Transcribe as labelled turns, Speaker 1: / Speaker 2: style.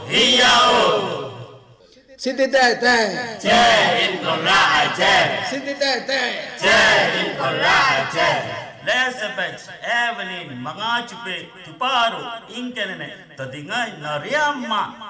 Speaker 1: Hiyao.
Speaker 2: Siti te.
Speaker 1: Che in Korea che.
Speaker 2: Siti te.
Speaker 1: Che in Korea che. Elizabeth, Evelyn, mga chupe, tuparo, ingkene, tadingay, nariyama,